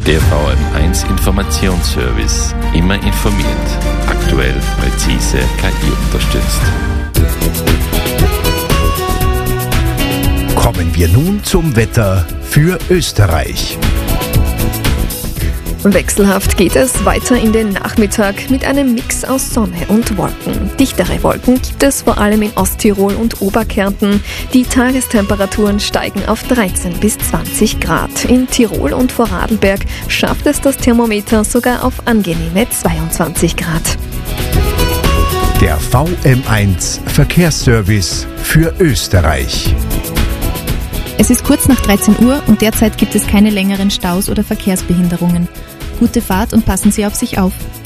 Der VM1 Informationsservice. Immer informiert. Aktuell, präzise, KI-unterstützt. Kommen wir nun zum Wetter für Österreich. Wechselhaft geht es weiter in den Nachmittag mit einem Mix aus Sonne und Wolken. Dichtere Wolken gibt es vor allem in Osttirol und Oberkärnten. Die Tagestemperaturen steigen auf 13 bis 20 Grad. In Tirol und Vorarlberg schafft es das Thermometer sogar auf angenehme 22 Grad. Der VM1 Verkehrsservice für Österreich. Es ist kurz nach 13 Uhr und derzeit gibt es keine längeren Staus oder Verkehrsbehinderungen. Gute Fahrt und passen Sie auf sich auf.